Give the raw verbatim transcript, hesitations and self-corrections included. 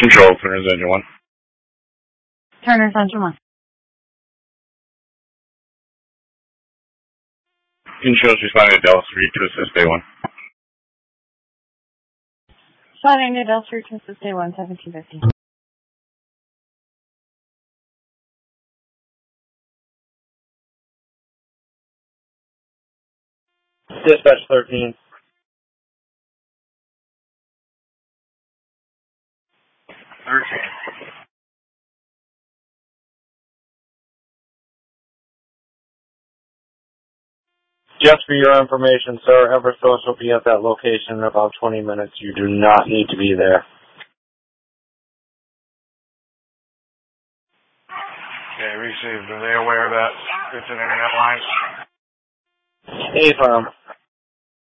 Control, Turner's Engine one. Turner's Engine one. Control's responding to Dallas three to assist day one. Responding to Dallas three to assist day one, seventeen fifty. Dispatch thirteen. thirteen. Just for your information, sir, Eversource will be at that location in about twenty minutes. You do not need to be there. Okay, received. Are they aware that it's an internet line? A-firm.